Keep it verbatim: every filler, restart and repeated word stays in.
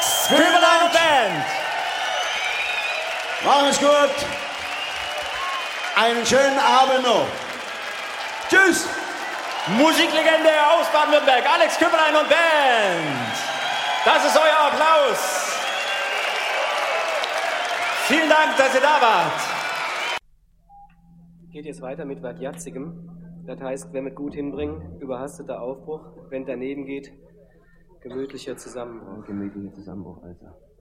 Alex Köberlein und Band. Mach es gut. Einen schönen Abend noch. Tschüss. Musiklegende aus Baden-Württemberg, Alex Köberlein und Band. Das ist euer Applaus. Vielen Dank, dass ihr da wart. Geht jetzt weiter mit was Jatzigem. Das heißt, wenn wir gut hinbringen, überhasteter Aufbruch. Wenn daneben geht, gemütlicher Zusammenbruch. Gemütlicher Zusammenbruch, also.